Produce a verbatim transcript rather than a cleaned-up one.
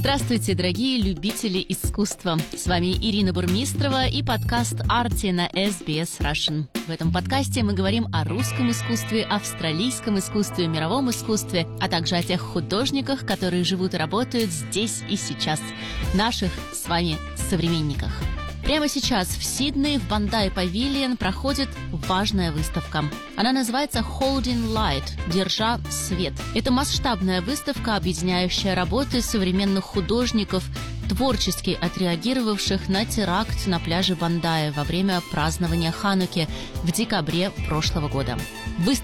Здравствуйте, дорогие любители искусства. С вами Ирина Бурмистрова и подкаст «Арти» на эс би эс Russian. В этом подкасте мы говорим о русском искусстве, австралийском искусстве, мировом искусстве, а также о тех художниках, которые живут и работают здесь и сейчас, наших с вами современниках. Прямо сейчас в Сиднее в Bondi Pavilion проходит важная выставка. Она называется Holding Light – «Держа свет». Это масштабная выставка, объединяющая работы современных художников, творчески отреагировавших на теракт на пляже Бондая во время празднования Хануки в декабре прошлого года. Выставка